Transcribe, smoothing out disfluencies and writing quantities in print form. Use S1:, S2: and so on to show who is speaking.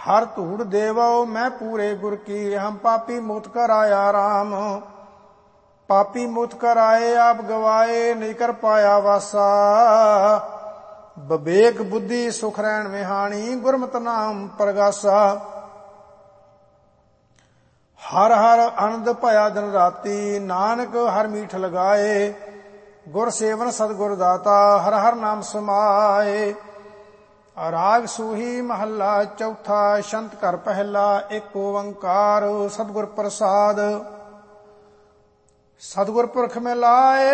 S1: हर धूड़ देवो मैं पूरे गुर की, हम पापी मुक्त कर आया राम। पापी मुक्त कर आए आप गवाए, नहीं कर पाया वासा। विवेक बुद्धि सुख रैन विहानी, गुरमत नाम प्रगासा। हर हर आनंद भया दिन राती, नानक हर मीठ लगाए। गुर सेवन सतगुर दाता, हर हर नाम समाए। राग सूही महला चौथा, छंत घर पहला, एक ओंकार सतगुर प्रसाद। सतगुर पुरख में लाए